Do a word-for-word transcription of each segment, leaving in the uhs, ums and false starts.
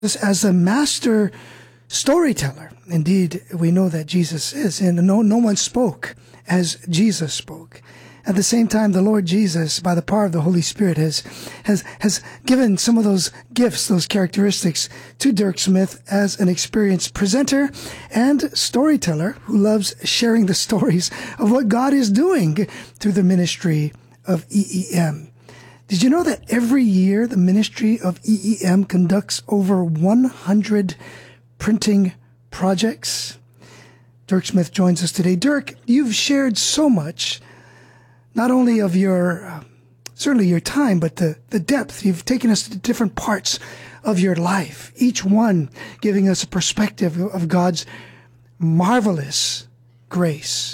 as a master storyteller. Indeed, we know that Jesus is, and no, no one spoke as Jesus spoke. At the same time, the Lord Jesus, by the power of the Holy Spirit, has has has given some of those gifts, those characteristics to Dirk Smith as an experienced presenter and storyteller who loves sharing the stories of what God is doing through the ministry of E E M. Did you know that every year the ministry of E E M conducts over one hundred printing projects? Dirk Smith joins us today. Dirk, you've shared so much, not only of your, uh, certainly your time, but the, the depth. You've taken us to different parts of your life, each one giving us a perspective of God's marvelous grace.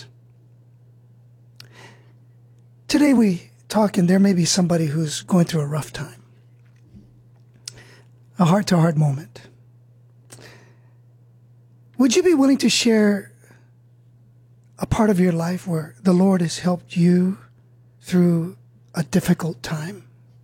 Today we talk, and there may be somebody who's going through a rough time, a heart-to-heart moment. Would you be willing to share a part of your life where the Lord has helped you through a difficult time?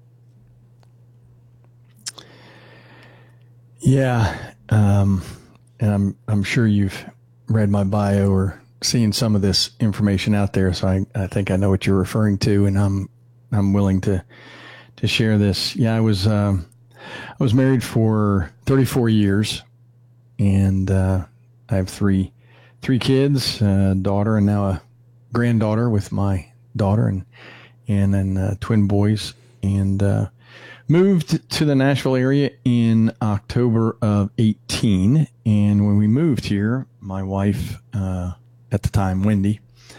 Yeah, um, and I'm I'm sure you've read my bio or seen some of this information out there, so I, I think I know what you're referring to, and I'm I'm willing to to share this. Yeah, I was um, I was married for thirty-four years, and uh, I have three three kids, a daughter, and now a granddaughter with my daughter, and and then uh, twin boys, and uh, moved to the Nashville area in October of eighteen. And when we moved here, my wife, uh, at the time, Wendy,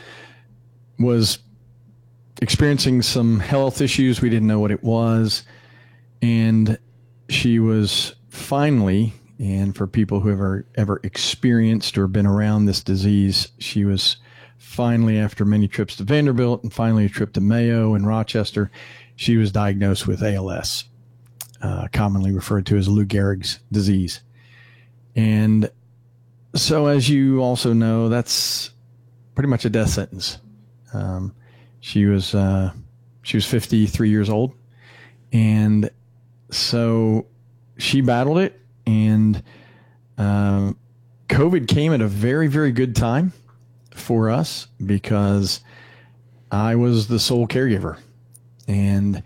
was experiencing some health issues. We didn't know what it was. And she was finally, and for people who have ever, ever experienced or been around this disease, she was finally, after many trips to Vanderbilt and finally a trip to Mayo and Rochester, she was diagnosed with A L S, uh, commonly referred to as Lou Gehrig's disease. And so, as you also know, that's pretty much a death sentence. Um, she was uh, she was fifty-three years old, and so she battled it. And um, COVID came at a very, very good time for us because I was the sole caregiver, and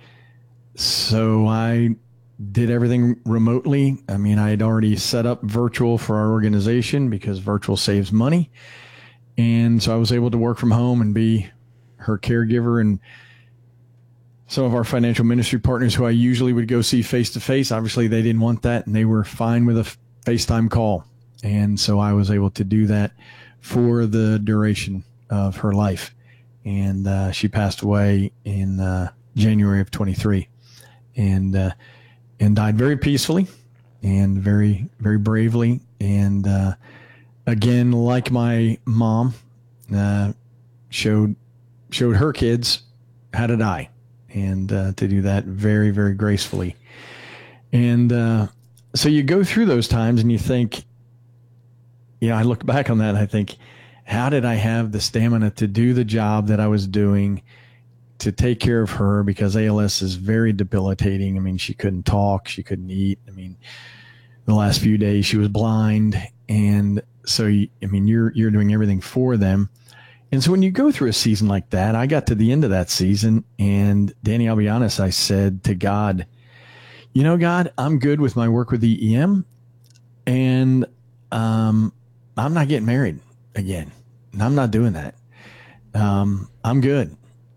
so I did everything remotely. I mean, I had already set up virtual for our organization because virtual saves money. And so I was able to work from home and be her caregiver. And some of our financial ministry partners who I usually would go see face to face, obviously they didn't want that, and they were fine with a FaceTime call. And so I was able to do that for the duration of her life. And uh, she passed away in uh, January of twenty-three. And uh, and died very peacefully and very, very bravely. And uh, again, like my mom, uh, showed showed her kids how to die, and uh, to do that very, very gracefully. And uh, so you go through those times and you think, you know, I look back on that and I think, how did I have the stamina to do the job that I was doing, to take care of her, because A L S is very debilitating. I mean, she couldn't talk, she couldn't eat. I mean, the last few days she was blind. And so, you, I mean, you're, you're doing everything for them. And so when you go through a season like that, I got to the end of that season, and Danny, I'll be honest, I said to God, you know, God, I'm good with my work with E E M, and um, I'm not getting married again. And I'm not doing that. Um, I'm good.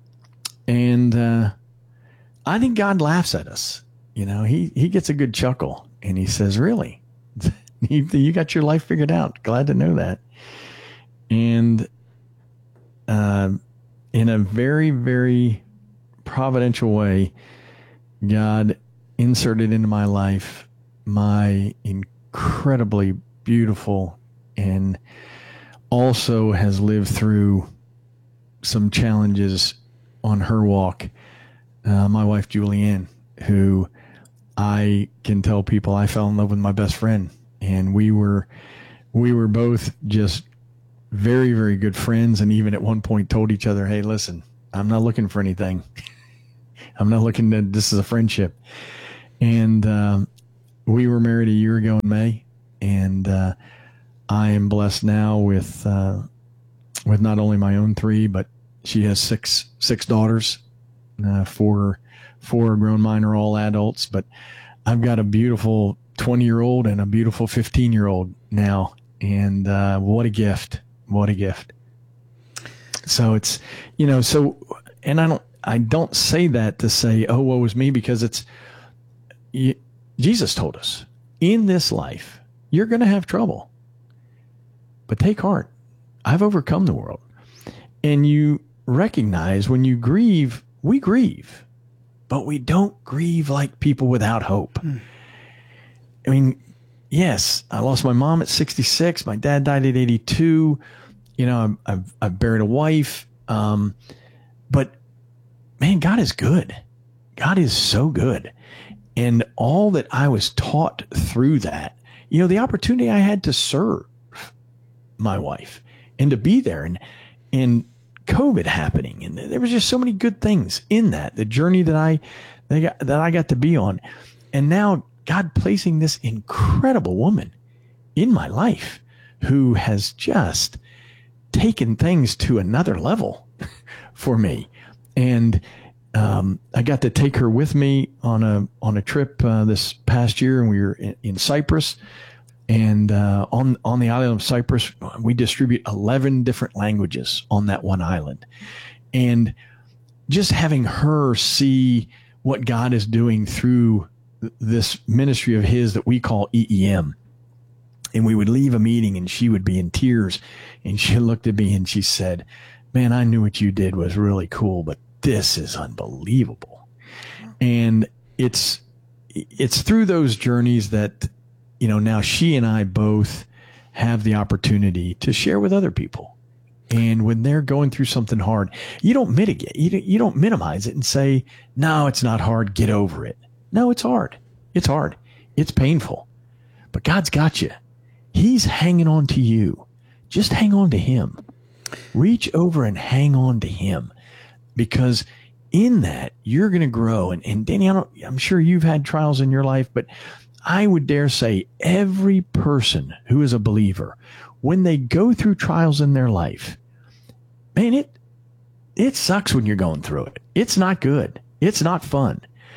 And uh, I think God laughs at us. You know, he, he gets a good chuckle, and he says, really? you, you got your life figured out. Glad to know that. And uh, in a very, very providential way, God inserted into my life my incredibly beautiful, and also has lived through some challenges on her walk, uh, my wife, Julianne, who I can tell people I fell in love with my best friend. And we were, we were both just very, very good friends. And even at one point told each other, hey, listen, I'm not looking for anything. I'm not looking to, this is a friendship. And, um, we were married a year ago in May, and uh, I am blessed now with uh, with not only my own three, but she has six six daughters. Uh, four four grown, mine are all adults, but I've got a beautiful twenty-year-old and a beautiful fifteen-year-old now, and uh, what a gift! What a gift! So it's, you know, so, and I don't, I don't say that to say, oh, woe is me, because it's, you, Jesus told us, in this life, you're going to have trouble, but take heart. I've overcome the world. And you recognize when you grieve, we grieve, but we don't grieve like people without hope. Mm. I mean, yes, I lost my mom at sixty-six. My dad died at eighty-two. You know, I've, I've buried a wife. Um, but man, God is good. God is so good. And all that I was taught through that, you know, the opportunity I had to serve my wife and to be there, and, and COVID happening. And there was just so many good things in that, the journey that I, that I got, that I got to be on. And now God placing this incredible woman in my life who has just taken things to another level for me. And um, I got to take her with me on a on a trip uh, this past year, and we were in, in Cyprus. And uh, on on the island of Cyprus, we distribute eleven different languages on that one island. And just having her see what God is doing through this ministry of his that we call E E M. And we would leave a meeting and she would be in tears, and she looked at me and she said, man, I knew what you did was really cool, but this is unbelievable. And it's, it's through those journeys that, you know, now she and I both have the opportunity to share with other people. And when they're going through something hard, you don't mitigate, you don't, you don't minimize it and say, no, it's not hard, get over it. No, it's hard. It's hard. It's painful, but God's got you. He's hanging on to you. Just hang on to him. Reach over and hang on to him, because in that you're going to grow. And, and Danny, I don't, I'm sure you've had trials in your life, but I would dare say every person who is a believer, when they go through trials in their life, man, it, it sucks when you're going through it. It's not good. It's not fun,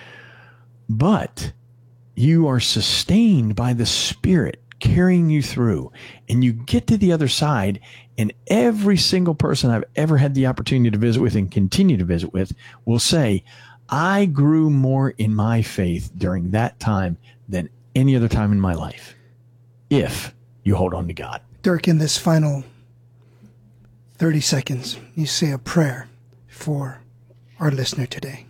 but you are sustained by the Spirit carrying you through, and you get to the other side, and every single person I've ever had the opportunity to visit with and continue to visit with will say, I grew more in my faith during that time than any other time in my life, if you hold on to God. Dirk, in this final thirty seconds, you say a prayer for our listener today.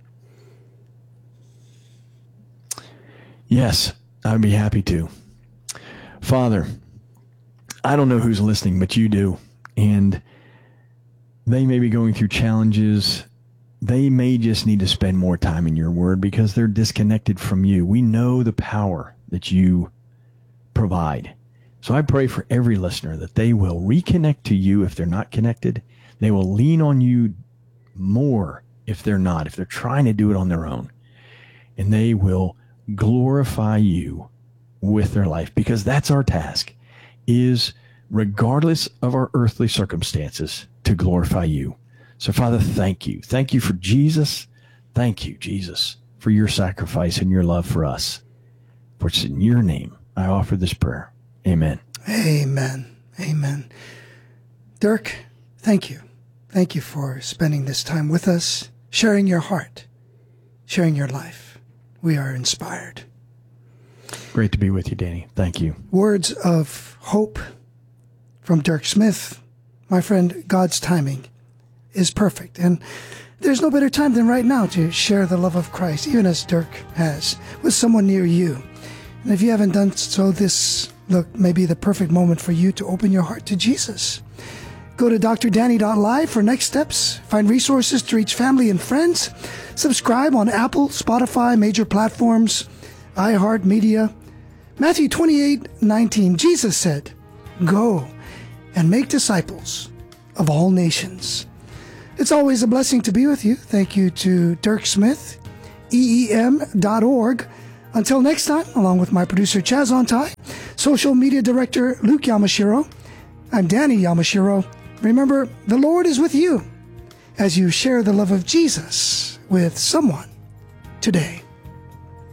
Yes, I'd be happy to. Father, I don't know who's listening, but you do. And they may be going through challenges. They may just need to spend more time in your word because they're disconnected from you. We know the power that you provide. So I pray for every listener that they will reconnect to you if they're not connected. They will lean on you more if they're not, if they're trying to do it on their own. And they will glorify you with their life, because that's our task, is regardless of our earthly circumstances, to glorify you. So Father, thank you. Thank you for Jesus. Thank you, Jesus, for your sacrifice and your love for us. For it's in your name I offer this prayer. Amen. Amen. Amen. Dirk, thank you. Thank you for spending this time with us, sharing your heart, sharing your life. We are inspired. Great to be with you, Danny. Thank you. Words of hope from Dirk Smith. My friend, God's timing is perfect. And there's no better time than right now to share the love of Christ, even as Dirk has, with someone near you. And if you haven't done so, this look may be the perfect moment for you to open your heart to Jesus. Go to d r danny dot live for next steps. Find resources to reach family and friends. Subscribe on Apple, Spotify, major platforms, iHeartMedia. Matthew twenty-eight nineteen, Jesus said, "Go and make disciples of all nations." It's always a blessing to be with you. Thank you to Dirk Smith, E E M dot org. Until next time, along with my producer Chaz Ontai, social media director Luke Yamashiro, I'm Danny Yamashiro. Remember, the Lord is with you as you share the love of Jesus with someone today.